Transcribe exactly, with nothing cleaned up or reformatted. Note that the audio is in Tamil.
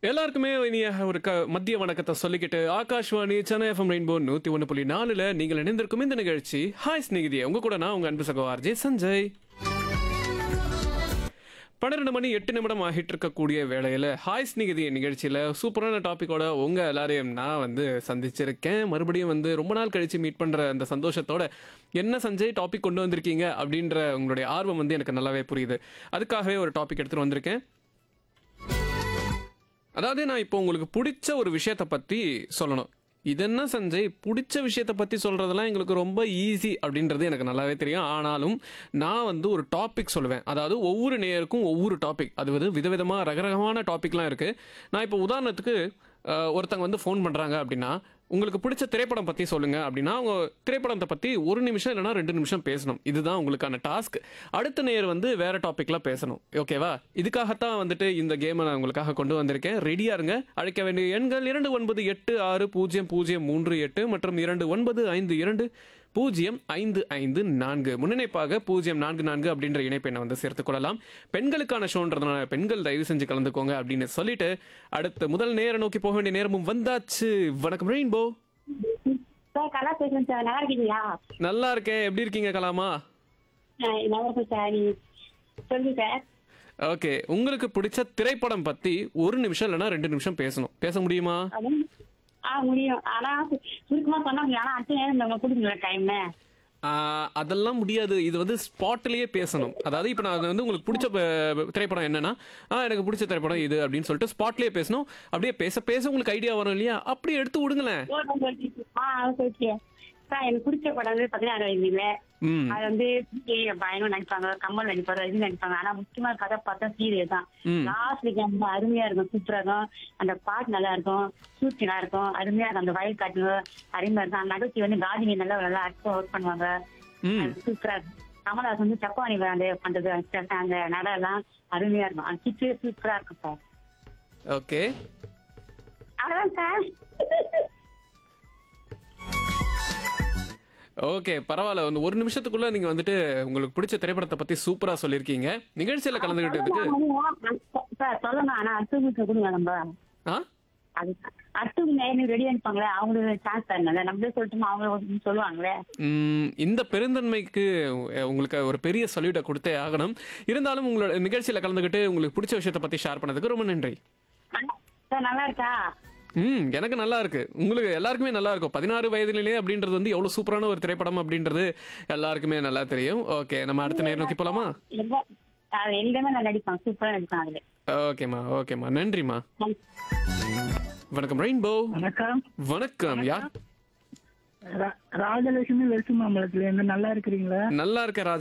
எல்லாருக்குமே இனிய ஒரு க மத்திய வணக்கத்தை சொல்லிக்கிட்டு ஆகாஷ்வாணி சென்னை எஃப்எம் ரெயின்போ நூத்தி ஒன்று புள்ளி நாலுல நீங்கள் இணைந்திருக்கும் இந்த நிகழ்ச்சி ஹாய் ஸ்நேகிதியே. உங்க கூட நான் உங்க அன்பு சகோ ஆர்ஜே சஞ்சய். பன்னிரெண்டு மணி எட்டு நிமிடம் ஆகிட்டு இருக்கக்கூடிய வேளையில ஹாய் ஸ்நேகிதியே நிகழ்ச்சியில சூப்பரான டாபிக்கோட உங்க எல்லாரையும் நான் வந்து சந்திச்சிருக்கேன். மறுபடியும் வந்து ரொம்ப நாள் கழிச்சு மீட் பண்ற அந்த சந்தோஷத்தோட என்ன சஞ்சய் டாபிக் கொண்டு வந்திருக்கீங்க அப்படின்ற உங்களுடைய ஆர்வம் வந்து எனக்கு நல்லாவே புரியுது. அதுக்காகவே ஒரு டாபிக் எடுத்துட்டு வந்திருக்கேன். அதாவது நான் இப்போ உங்களுக்கு பிடிச்ச ஒரு விஷயத்தை பற்றி சொல்லணும். இது என்ன சஞ்சய், பிடிச்ச விஷயத்தை பற்றி சொல்கிறதெல்லாம் எங்களுக்கு ரொம்ப ஈஸி அப்படின்றது எனக்கு நல்லாவே தெரியும். ஆனாலும் நான் வந்து ஒரு டாபிக் சொல்லுவேன். அதாவது ஒவ்வொரு நேயருக்கும் ஒவ்வொரு டாபிக், அது வந்து விதவிதமாக ரகரகமான டாபிக்லாம் இருக்குது. நான் இப்போ உதாரணத்துக்கு அஹ், ஒருத்தங்க வந்து ஃபோன் பண்ணுறாங்க அப்படின்னா, உங்களுக்கு பிடிச்ச திரைப்படம் பற்றி சொல்லுங்கள் அப்படின்னா, அவங்க திரைப்படத்தை பற்றி ஒரு நிமிஷம் இல்லைனா ரெண்டு நிமிஷம் பேசணும். இதுதான் உங்களுக்கான டாஸ்க். அடுத்த நேயர் வந்து வேறு டாப்பிக்கில் பேசணும். ஓகேவா? இதுக்காகத்தான் வந்துட்டு இந்த கேமை நான் உங்களுக்காக கொண்டு வந்திருக்கேன். ரெடியாக இருங்க. அழைக்க வேண்டிய எண்கள் இரண்டு ஒன்பது எட்டு ஆறு பூஜ்ஜியம் பூஜ்ஜியம் மூன்று எட்டு மற்றும் இரண்டு ஒன்பது ஐந்து இரண்டு பூஜ்ஜியம் ஐந்து ஐந்து நான்கு. முன்னிணைப்பாக பூஜ்ஜியம் நான்கு நான்கு அப்படின்ற இணைப்பெண்ணை வந்து சேர்த்துக் கொள்ளலாம். பெண்களுக்கான ஷோன்றதுனால பெண்கள் தயவு செஞ்சு கலந்துக்கோங்க அப்படின்னு சொல்லிட்டு அடுத்த முதல் நேரம் நோக்கி போக வேண்டிய நேரமும் வந்தாச்சு. வணக்கம் ரெயின்போ. சார் கலா பேசுறேன் சார். நல்லா இருக்கீங்களா? நல்லா இருக்கேன். எப்படி இருக்கீங்க கலாமா? அஹ் நல்லா இருக்கேன் சார். நீ சொல்லுங்க சார். ஓகே, உங்களுக்கு பிடிச்ச திரைப்படம் பத்தி ஒரு நிமிஷம் இல்லைன்னா ரெண்டு நிமிஷம் பேசணும். பேச முடியுமா? அதுவும் ஆ முடியும். ஆனா சுருக்கமா சொன்னா முடியும். ஆனா அடுத்த நேரம் நம்ம கொடுங்களா டைம்? ஆஹ், அதெல்லாம் முடியாது. இது வந்து ஸ்பாட்லயே பேசணும். அதாவது இப்போ நான் வந்து உங்களுக்கு பிடிச்ச ப- திரைப்படம் என்னன்னா, ஆ எனக்கு பிடிச்ச திரைப்படம் இது அப்படின்னு சொல்லிட்டு ஸ்பாட்லயே பேசணும். அப்படியே பேச பேச உங்களுக்கு ஐடியா வரும் இல்லையா? அப்படியே எடுத்து விடுங்களேன். ஆ ஓகே சார். எனக்கு பிடிச்ச படம் வந்து பதினாறு வயதுல ம் அது வந்து பயனும் நடிப்பாங்க, கமல் நடிப்பாரு, இது நடிப்பாங்க. ஆனா முக்கியமா கதை பார்த்தா சீரியல் தான். ம் லாஸ்ட் ரொம்ப அருமையா இருக்கும், சூப்பரா இருக்கும். அந்த பாட்டு நல்லா இருக்கும், சூழ்ச்சி நல்லா இருக்கும், அருமையா இருக்கும். அந்த வயல் காட்டு அருமையா இருக்கும். அந்த நகைச்சி வந்து காஜினி நல்லா நல்லா அர்த்தம் ஒர்க் பண்ணுவாங்க. ம் அது சூப்பரா இருக்கும். கமல்ஹாசன் வந்து சப்பானி அந்த பண்றது அந்த அந்த நடை எல்லாம் அருமையா இருக்கும். அந்த கிச்சு சூப்பரா இருக்கும் சார். ஓகே. அவ்வளவுதான் சார். ஓகே, பரவாயில்ல. வந்து ஒரு நிமிஷத்துக்குள்ள நீங்க வந்துட்டு உங்களுக்கு பிடிச்ச திரைப்படத்தை பத்தி சூப்பரா சொல்லியிருக்கீங்க. நிகழ்ச்சியில கலந்துகிட்டதுக்கு சார் சொல்லணும். ஆனா அடுத்தவங்களுக்கு கொடுங்க. நம்ம ஆ அது அடுத்தவங்க நேரம் ரெடி அனுப்பாங்களே, அவங்களுக்கு சான்ஸ் தரணும்ல. நம்மளே சொல்லிட்டோமா அவங்க சொல்லுவாங்களே. ம், இந்த பெருந்தன்மைக்கு அஹ், உங்களுக்கு ஒரு பெரிய சல்யூட்டை கொடுத்தே ஆகணும். இருந்தாலும் உங்களோட நிகழ்ச்சியில கலந்துக்கிட்டு உங்களுக்கு பிடிச்ச விஷயத்தை பத்தி ஷேர் பண்ணதுக்கு ரொம்ப நன்றி. சார் நல்லா இருக்கா? ம், எனக்கு நல்லா இருக்கு. உங்களுக்கு எல்லாருக்குமே நல்லா இருக்கும். பதினாறு வயதிலே அப்படின்றது வந்து எவ்வளவு சூப்பரான ஒரு திரைப்படம் அப்படின்றது எல்லாருக்குமே நல்லா தெரியும். ஓகே, நம்ம அடுத்த நேரம் நோக்கி போலாமா? ரொம்ப- அது எல்லாமே நான் நடிப்பான், சூப்பரா நடிப்பான் அதுல. ஓகேம்மா, ஓகேம்மா, நன்றிம்மா. வணக்கம் ரெயின்போ. வணக்கம். வணக்கம். யார்? ரா- ராஜலட்சுமி வெஸ்ட் மாம்பலத்துல இருந்து நல்லா இருக்கிறீங்களா? நல்லா இருக்க ராஜ